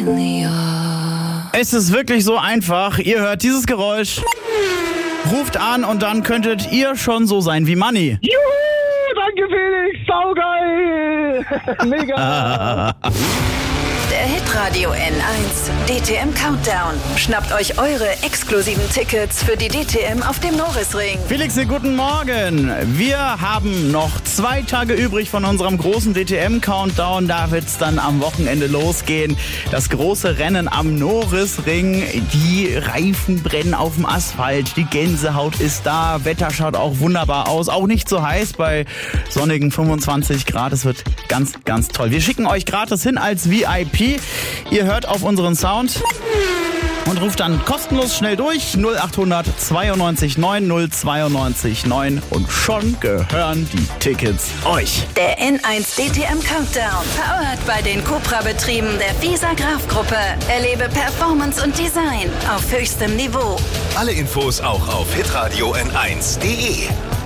Es ist wirklich so einfach. Ihr hört dieses Geräusch, ruft an und dann könntet ihr schon so sein wie Manni. Juhu, danke Felix, saugeil. Mega. Der Hitradio N1 DTM Countdown. Schnappt euch eure exklusiven Tickets für die DTM auf dem Norrisring. Felix, guten Morgen. Wir haben noch 2 Tage übrig von unserem großen DTM-Countdown. Da wird es dann am Wochenende losgehen. Das große Rennen am Norrisring. Die Reifen brennen auf dem Asphalt. Die Gänsehaut ist da. Wetter schaut auch wunderbar aus. Auch nicht so heiß bei sonnigen 25 Grad. Es wird ganz, ganz toll. Wir schicken euch gratis hin als VIP. Ihr hört auf unseren Sound und ruft dann kostenlos schnell durch 0800 92 9 092 9 und schon gehören die Tickets euch. Der N1 DTM Countdown. Powered bei den Cupra-Betrieben der Visa Graf Gruppe. Erlebe Performance und Design auf höchstem Niveau. Alle Infos auch auf hitradio n1.de.